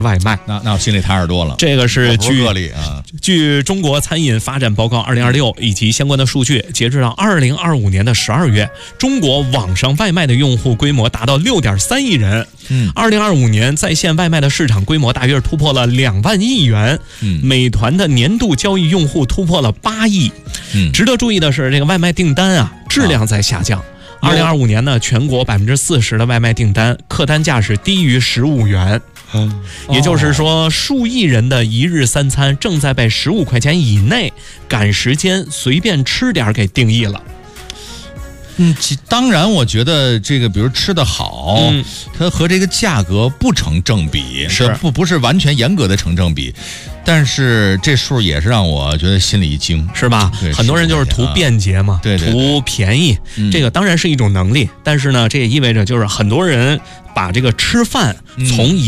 外卖。 那我心里踏实多了。 这个是据中国餐饮发展报告2026以及相关的数据，截止到2025年的12月，中国网上外卖的用户规模达到6.3亿人。2025年在线外卖的市场规模大约突破了2万亿元。美团的年度交易用户突破了8亿。值得注意的是，这个外卖订单质量在下降。2025年呢，全国40%的外卖订单客单价是低于15元。也就是说，数亿人的一日三餐正在被15块钱以内赶时间随便吃点给定义了。 当然，我觉得这个，比如吃得好，它和这个价格不成正比，不是完全严格的成正比。但是这数也是让我觉得心里一惊， 是吧？很多人就是图便捷嘛，图便宜，这个当然是一种能力，但是呢，这也意味着就是很多人把这个吃饭从